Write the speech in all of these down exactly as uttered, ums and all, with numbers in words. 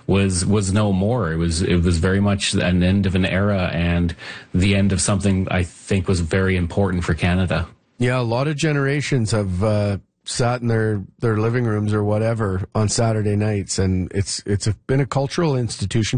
was was no more. It was it was very much an end of an era and the end of something I think was very important for Canada. Yeah, a lot of generations have uh, sat in their, their living rooms or whatever on Saturday nights, and it's it's a, been a cultural institution.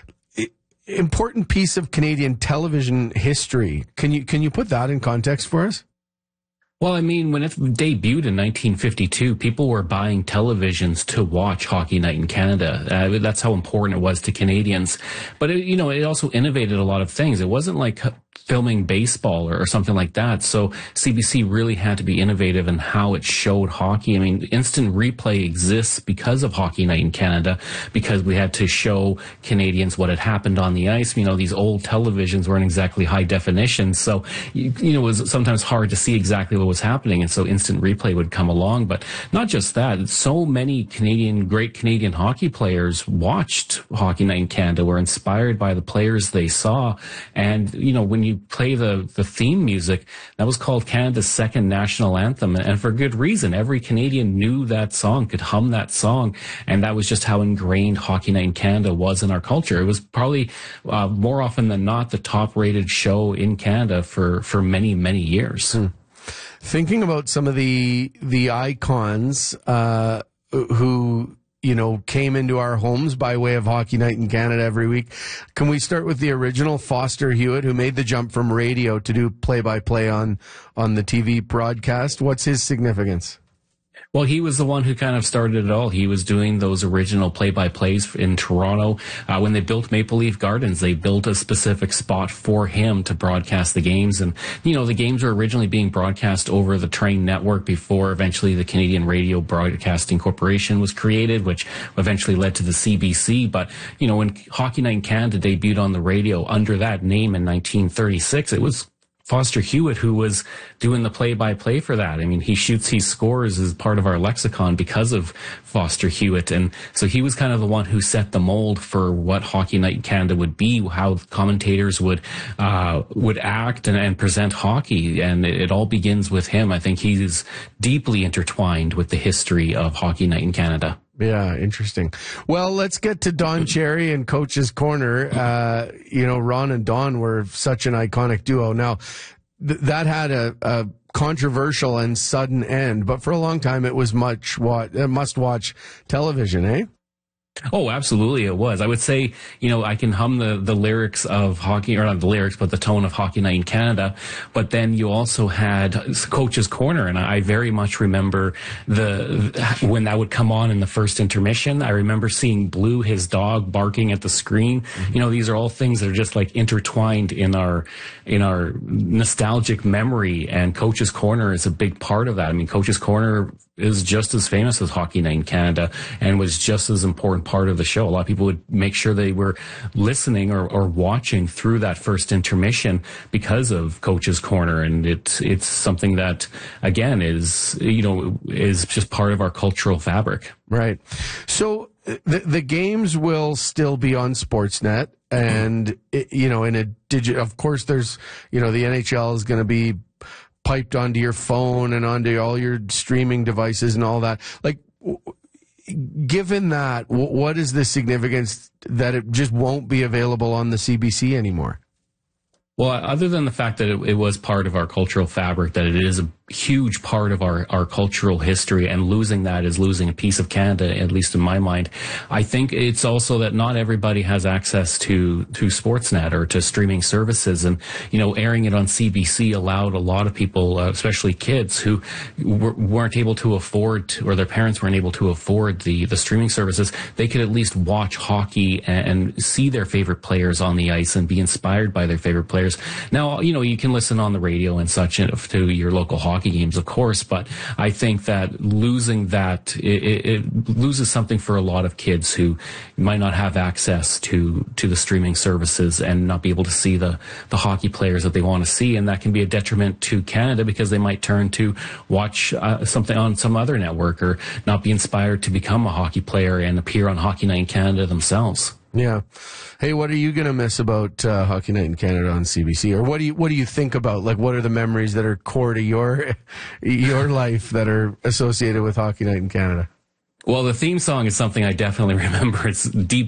I, important piece of Canadian television history. Can you can you put that in context for us? Well, I mean, when it debuted in nineteen fifty-two, people were buying televisions to watch Hockey Night in Canada. Uh, that's how important it was to Canadians. But, it, you know, it also innovated a lot of things. It wasn't like filming baseball or, or something like that. So C B C really had to be innovative in how it showed hockey. I mean, instant replay exists because of Hockey Night in Canada, because we had to show Canadians what had happened on the ice. You know, these old televisions weren't exactly high definition. So, you, you know, it was sometimes hard to see exactly what was happening. And so instant replay would come along. But not just that, so many Canadian, great Canadian hockey players watched Hockey Night in Canada, were inspired by the players they saw. And, you know, when you play the, the theme music, that was called Canada's second national anthem. And for good reason. Every Canadian knew that song, could hum that song. And that was just how ingrained Hockey Night in Canada was in our culture. It was probably uh, more often than not the top rated show in Canada for, for many, many years. Hmm. Thinking about some of the the icons uh, who, you know, came into our homes by way of Hockey Night in Canada every week, can we start with the original Foster Hewitt, who made the jump from radio to do play-by-play on, on the T V broadcast? What's his significance? Well, he was the one who kind of started it all. He was doing those original play-by-plays in Toronto. Uh, when they built Maple Leaf Gardens, they built a specific spot for him to broadcast the games. And, you know, the games were originally being broadcast over the Train Network before eventually the Canadian Radio Broadcasting Corporation was created, which eventually led to the C B C. But, you know, when Hockey Night in Canada debuted on the radio under that name in nineteen thirty-six, it was Foster Hewitt who was doing the play-by-play for that. I mean, he shoots, he scores as part of our lexicon because of Foster Hewitt. And so he was kind of the one who set the mold for what Hockey Night in Canada would be, how commentators would uh would act and, and present hockey. And it, it all begins with him. I think he's deeply intertwined with the history of Hockey Night in Canada. Yeah, interesting. Well, let's get to Don Cherry and Coach's Corner. Uh, you know, Ron and Don were such an iconic duo. Now, th- that had a, a controversial and sudden end, but for a long time it was much wa- uh, must-watch television, eh? Oh, absolutely it was. I would say, you know, I can hum the, the lyrics of hockey, or not the lyrics, but the tone of Hockey Night in Canada. But then you also had Coach's Corner, and I very much remember the when that would come on in the first intermission. I remember seeing Blue, his dog, barking at the screen. Mm-hmm. You know, these are all things that are just like intertwined in our in our nostalgic memory, and Coach's Corner is a big part of that. I mean, Coach's Corner is just as famous as Hockey Night in Canada and was just as important part of the show. A lot of people would make sure they were listening or, or watching through that first intermission because of Coach's Corner. And it's, it's something that, again, is, you know, is just part of our cultural fabric. Right. So the, the games will still be on Sportsnet, and, it, you know, in a digit, of course, there's, you know, the N H L is going to be piped onto your phone and onto all your streaming devices and all that. Like, given that, what is the significance that it just won't be available on the C B C anymore? Well, other than the fact that it, it was part of our cultural fabric, that it is a huge part of our, our cultural history, and losing that is losing a piece of Canada, at least in my mind. I think it's also that not everybody has access to, to Sportsnet or to streaming services. And, you know, airing it on C B C allowed a lot of people, uh, especially kids who w- weren't able to afford, to, or their parents weren't able to afford the, the streaming services. They could at least watch hockey and, and see their favorite players on the ice and be inspired by their favorite players. Now, you know, you can listen on the radio and such to your local hockey games, of course, but I think that losing that, it, it loses something for a lot of kids who might not have access to, to the streaming services and not be able to see the, the hockey players that they want to see. And that can be a detriment to Canada because they might turn to watch uh, something on some other network or not be inspired to become a hockey player and appear on Hockey Night in Canada themselves. Yeah. Hey, what are you going to miss about uh, Hockey Night in Canada on C B C? Or what do you what do you think about? Like, what are the memories that are core to your your life that are associated with Hockey Night in Canada? Well, the theme song is something I definitely remember. It's deep